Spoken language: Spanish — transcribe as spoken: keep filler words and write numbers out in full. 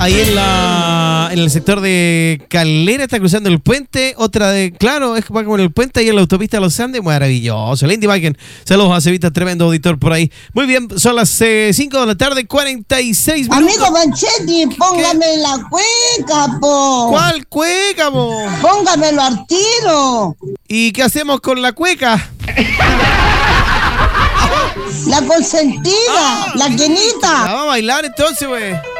ahí en la en el sector de Calera, está cruzando el puente, otra de, claro, es va como en el puente ahí en la autopista de los Andes, maravilloso, Lindy Wagen, saludos a Cevita, tremendo auditor por ahí. Muy bien, son las cinco eh, de la tarde, cuarenta y seis minutos. Amigo Banchetti, póngame ¿qué? La cueca, po. ¿Cuál cueca, po? Póngamelo al tiro. ¿Y qué hacemos con la cueca? La consentida, ah, la quenita. Vamos a bailar entonces, güey.